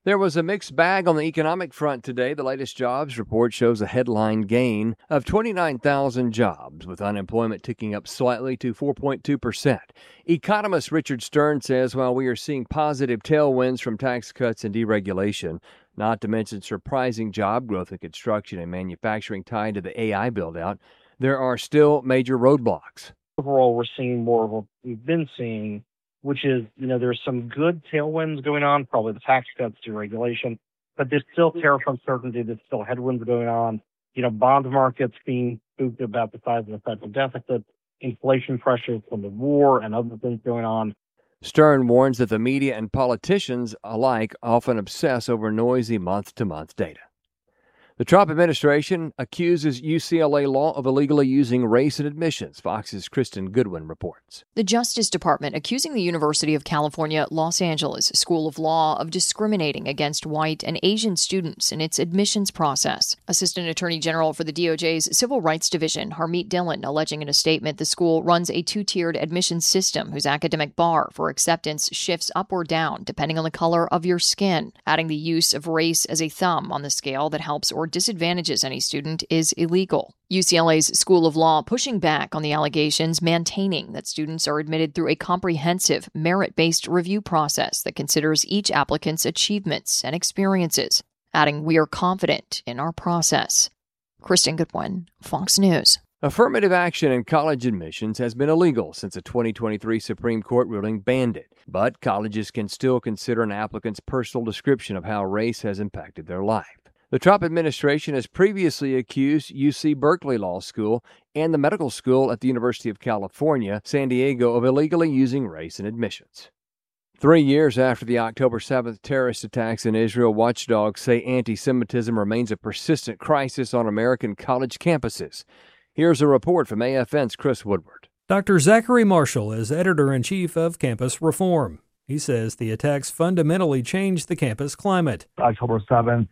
L: There was a mixed bag on the economic front today. The latest jobs report shows a headline gain of twenty-nine thousand jobs, with unemployment ticking up slightly to four point two percent. Economist Richard Stern says while we are seeing positive tailwinds from tax cuts and deregulation, not to mention surprising job growth in construction and manufacturing tied to the A I build-out, there are still major roadblocks.
M: Overall, we're seeing more of what we've been seeing, which is, you know, there's some good tailwinds going on, probably the tax cuts, deregulation, but there's still tariff uncertainty, there's still headwinds going on. You know, bond markets being spooked about the size of the federal deficit, inflation pressures from the war and other things going on.
L: Stern warns that the media and politicians alike often obsess over noisy month-to-month data. The Trump administration accuses U C L A law of illegally using race in admissions. Fox's Kristen Goodwin reports.
N: The Justice Department accusing the University of California, Los Angeles School of Law of discriminating against white and Asian students in its admissions process. Assistant Attorney General for the D O J's Civil Rights Division, Harmeet Dillon, alleging in a statement the school runs a two-tiered admissions system whose academic bar for acceptance shifts up or down depending on the color of your skin, adding the use of race as a thumb on the scale that helps or disadvantages any student is illegal. U C L A's School of Law pushing back on the allegations, maintaining that students are admitted through a comprehensive, merit-based review process that considers each applicant's achievements and experiences, adding, "We are confident in our process." Kristen Goodwin, Fox News.
L: Affirmative action in college admissions has been illegal since a twenty twenty-three Supreme Court ruling banned it, but colleges can still consider an applicant's personal description of how race has impacted their life. The Trump administration has previously accused U C Berkeley Law School and the medical school at the University of California, San Diego, of illegally using race in admissions. Three years after the October seventh terrorist attacks in Israel, watchdogs say anti-Semitism remains a persistent crisis on American college campuses. Here's a report from A F N's Chris Woodward.
O: Doctor Zachary Marshall is editor-in-chief of Campus Reform. He says the attacks fundamentally changed the campus climate.
P: October seventh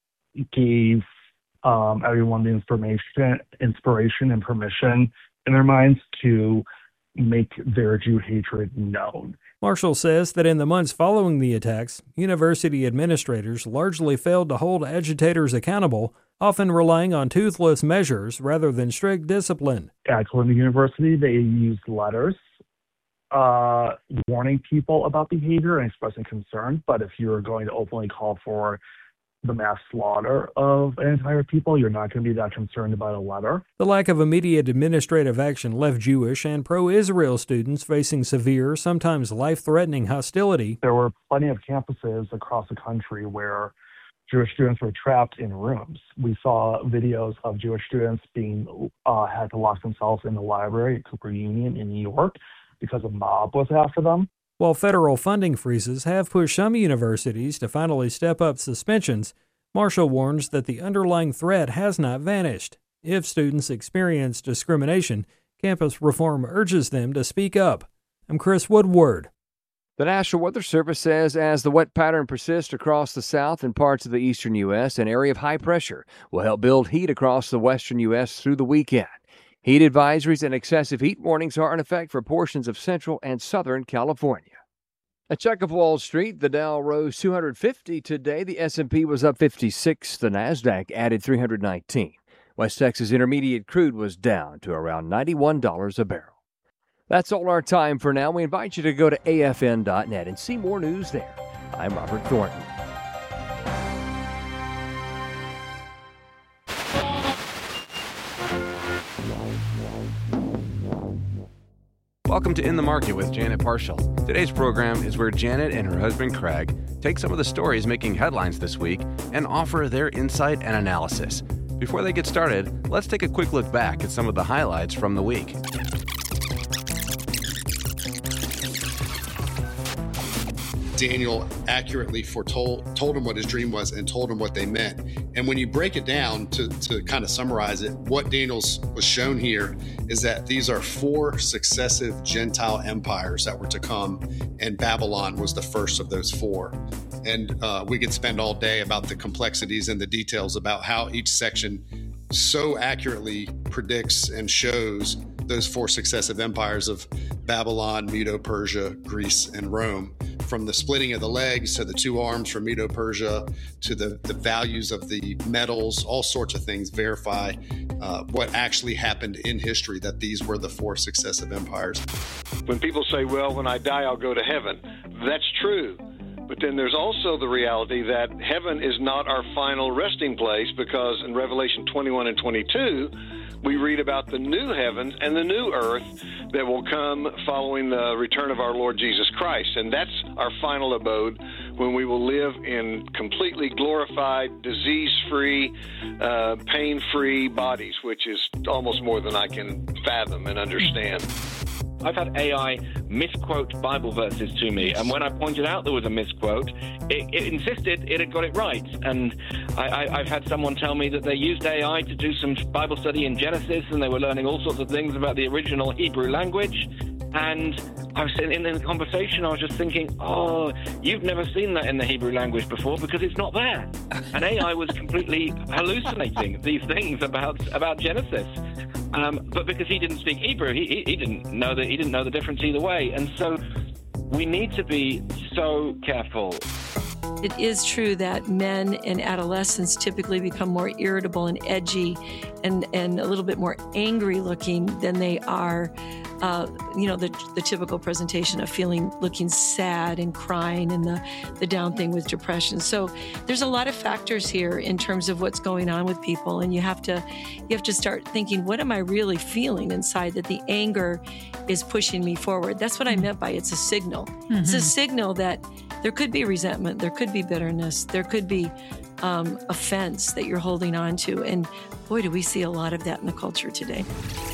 P: gave um, everyone the information, inspiration, and permission in their minds to make their Jew hatred known.
O: Marshall says that in the months following the attacks, university administrators largely failed to hold agitators accountable, often relying on toothless measures rather than strict discipline.
P: At Columbia University, they used letters uh, warning people about behavior and expressing concern, but if you're going to openly call for the mass slaughter of an entire people, you're not going to be that concerned about a letter.
O: The lack of immediate administrative action left Jewish and pro-Israel students facing severe, sometimes life-threatening hostility.
P: There were plenty of campuses across the country where Jewish students were trapped in rooms. We saw videos of Jewish students being uh, had to lock themselves in the library at Cooper Union in New York because a mob was after them.
O: While federal funding freezes have pushed some universities to finally step up suspensions, Marshall warns that the underlying threat has not vanished. If students experience discrimination, Campus Reform urges them to speak up. I'm Chris Woodward.
L: The National Weather Service says as the wet pattern persists across the south and parts of the eastern U S, an area of high pressure will help build heat across the western U S through the weekend. Heat advisories and excessive heat warnings are in effect for portions of central and southern California. A check of Wall Street, the Dow rose two hundred fifty today. The S and P was up fifty-six. The Nasdaq added three hundred nineteen. West Texas Intermediate crude was down to around ninety-one dollars a barrel. That's all our time for now. We invite you to go to A F N dot net and see more news there. I'm Robert Thornton.
Q: Welcome to In the Market with Janet Parshall. Today's program is where Janet and her husband Craig take some of the stories making headlines this week and offer their insight and analysis. Before they get started, let's take a quick look back at some of the highlights from the week.
R: Daniel accurately foretold told him what his dream was and told him what they meant. And when you break it down to, to kind of summarize it, what Daniel's was shown here is that these are four successive Gentile empires that were to come, and Babylon was the first of those four. And uh, we could spend all day about the complexities and the details about how each section so accurately predicts and shows those four successive empires of Babylon, Medo-Persia, Greece, and Rome. From the splitting of the legs to the two arms from Medo-Persia to the, the values of the metals, all sorts of things verify uh, what actually happened in history, that these were the four successive empires.
S: When people say, well, when I die, I'll go to heaven, that's true. But then there's also the reality that heaven is not our final resting place, because in Revelation twenty-one and twenty-two, we read about the new heavens and the new earth that will come following the return of our Lord Jesus Christ. And that's our final abode, when we will live in completely glorified, disease-free, uh, pain-free bodies, which is almost more than I can fathom and understand.
T: I've had A I misquote Bible verses to me, and when I pointed out there was a misquote, it, it insisted it had got it right. And I, I, I've had someone tell me that they used A I to do some Bible study in Genesis, and they were learning all sorts of things about the original Hebrew language. And I was in, in the conversation, I was just thinking, oh, you've never seen that in the Hebrew language before because it's not there. And A I was completely hallucinating these things about about Genesis. Um, but because he didn't speak Hebrew, he, he, he didn't know that he didn't know the difference either way. And so we need to be so careful.
U: It is true that men and adolescents typically become more irritable and edgy and, and a little bit more angry looking than they are, uh, you know, the the typical presentation of feeling, looking sad and crying and the, the down thing with depression. So there's a lot of factors here in terms of what's going on with people. And you have to, you have to start thinking, what am I really feeling inside that the anger is pushing me forward? That's what I meant by it's a signal. Mm-hmm. It's a signal that there could be resentment, there could be bitterness, there could be um, offense that you're holding on to. And boy, do we see a lot of that in the culture today.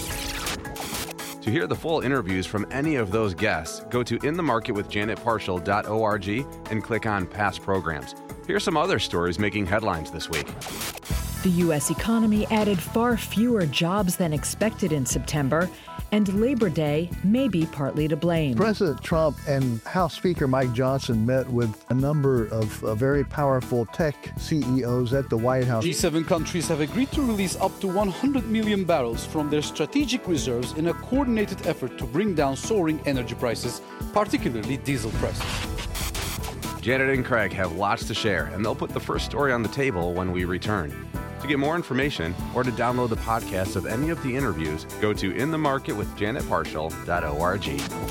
Q: To hear the full interviews from any of those guests, go to in the market with janet parshall dot org and click on past programs. Here's some other stories making headlines this week.
C: The U S economy added far fewer jobs than expected in September, and Labor Day may be partly to blame.
V: President Trump and House Speaker Mike Johnson met with a number of uh, very powerful tech C E Os at the White House.
W: G seven countries have agreed to release up to one hundred million barrels from their strategic reserves in a coordinated effort to bring down soaring energy prices, particularly diesel prices.
Q: Janet and Craig have lots to share, and they'll put the first story on the table when we return. To get more information or to download the podcast of any of the interviews, go to in the market with janet parshall dot org.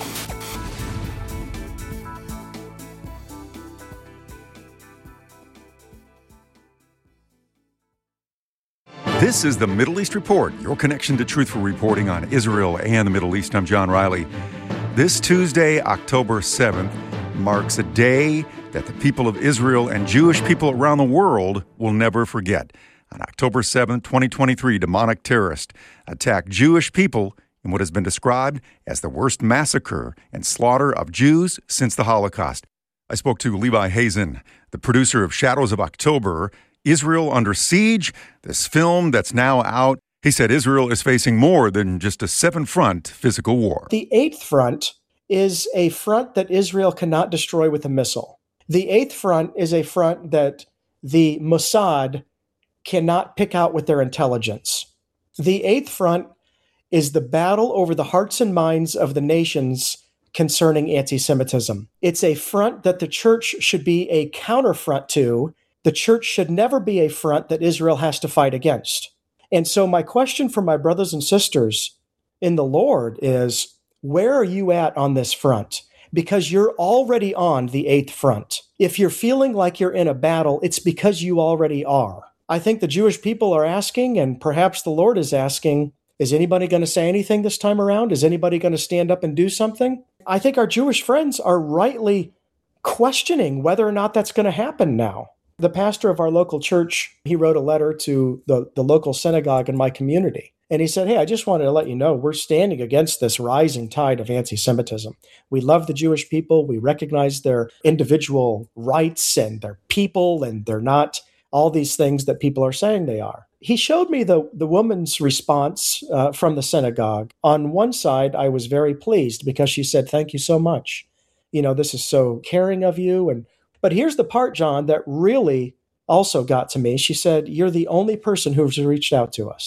X: This is the Middle East Report, your connection to truthful reporting on Israel and the Middle East. I'm John Riley. This Tuesday, October seventh, marks a day that the people of Israel and Jewish people around the world will never forget. On October seventh, twenty twenty-three, demonic terrorists attacked Jewish people in what has been described as the worst massacre and slaughter of Jews since the Holocaust. I spoke to Levi Hazen, the producer of Shadows of October, Israel Under Siege, this film that's now out. He said Israel is facing more than just a seven-front physical war.
Y: The eighth front is a front that Israel cannot destroy with a missile. The eighth front is a front that the Mossad cannot pick out with their intelligence. The eighth front is the battle over the hearts and minds of the nations concerning anti-Semitism. It's a front that the church should be a counterfront to. The church should never be a front that Israel has to fight against. And so my question for my brothers and sisters in the Lord is, where are you at on this front? Because you're already on the eighth front. If you're feeling like you're in a battle, it's because you already are. I think the Jewish people are asking, and perhaps the Lord is asking, is anybody going to say anything this time around? Is anybody going to stand up and do something? I think our Jewish friends are rightly questioning whether or not that's going to happen now. The pastor of our local church, he wrote a letter to the, the local synagogue in my community. And he said, hey, I just wanted to let you know we're standing against this rising tide of anti-Semitism. We love the Jewish people. We recognize their individual rights and their people, and they're not all these things that people are saying they are. He showed me the, the woman's response uh, from the synagogue. On one side, I was very pleased because she said, thank you so much. You know, this is so caring of you. And but here's the part, John, that really also got to me. She said, you're the only person who's reached out to us.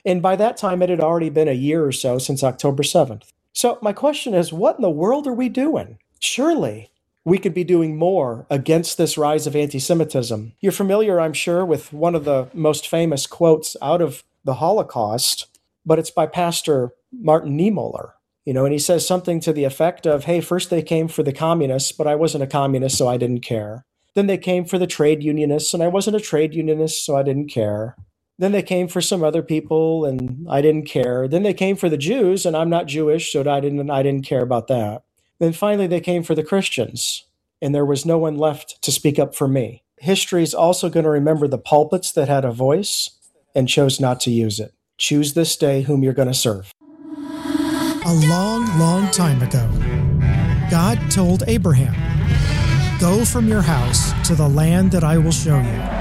Y: And by that time, it had already been a year or so since October seventh. So my question is, what in the world are we doing? Surely we could be doing more against this rise of anti-Semitism. You're familiar, I'm sure, with one of the most famous quotes out of the Holocaust, but it's by Pastor Martin Niemöller. You know, and he says something to the effect of, hey, first they came for the communists, but I wasn't a communist, so I didn't care. Then they came for the trade unionists, and I wasn't a trade unionist, so I didn't care. Then they came for some other people, and I didn't care. Then they came for the Jews, and I'm not Jewish, so I didn't, I didn't care about that. Then finally they came for the Christians, and there was no one left to speak up for me. History is also going to remember the pulpits that had a voice and chose not to use it. Choose this day whom you're going to serve.
A: A long, long time ago, God told Abraham, "Go from your house to the land that I will show you.